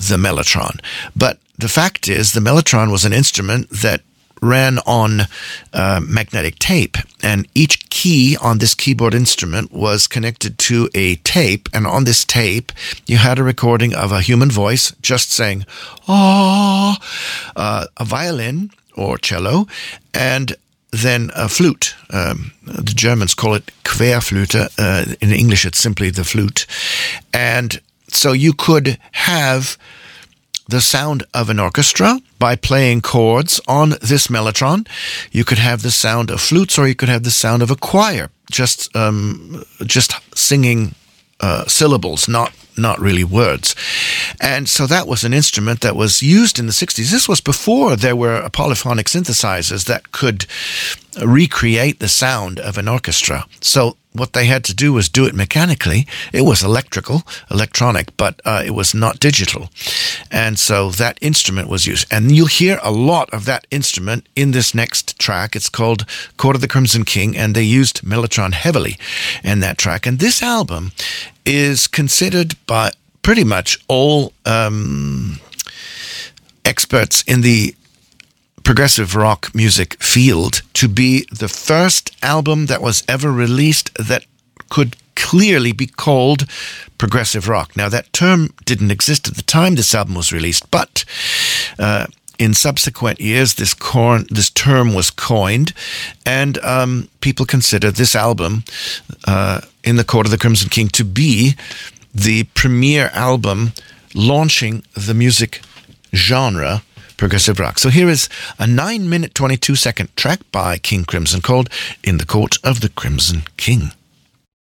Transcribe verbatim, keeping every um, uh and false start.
the mellotron. But the fact is, the mellotron was an instrument that ran on uh, magnetic tape, and each key on this keyboard instrument was connected to a tape, and on this tape you had a recording of a human voice just saying, "Ah," uh, a violin or cello, and then a flute. Um, the Germans call it Querflöte. Uh, in English, it's simply the flute. And so you could have the sound of an orchestra by playing chords on this mellotron. You could have the sound of flutes, or you could have the sound of a choir, just um, just singing uh, syllables, not not really words. And so that was an instrument that was used in the sixties. This was before there were polyphonic synthesizers that could recreate the sound of an orchestra. So what they had to do was do it mechanically. It was electrical, electronic, but uh, it was not digital. And so that instrument was used. And you'll hear a lot of that instrument in this next track. It's called Court of the Crimson King, and they used mellotron heavily in that track. And this album is considered by pretty much all um, experts in the progressive rock music field to be the first album that was ever released that could clearly be called progressive rock. Now, that term didn't exist at the time this album was released, but uh, in subsequent years, this, corn, this term was coined, and um, people consider this album, uh, In the Court of the Crimson King, to be the premier album launching the music genre progressive rock. So here is a nine minute, twenty-two second track by King Crimson called In the Court of the Crimson King.